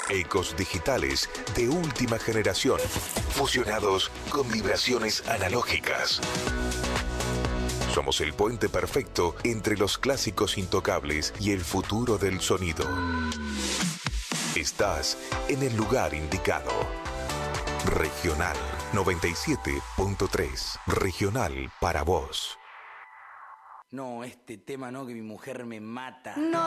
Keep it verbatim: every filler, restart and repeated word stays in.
Ecos digitales de última generación, fusionados con vibraciones analógicas. Somos el puente perfecto entre los clásicos intocables y el futuro del sonido. Estás en el lugar indicado. Regional noventa y siete punto tres. Regional para vos. No, este tema no, que mi mujer me mata. No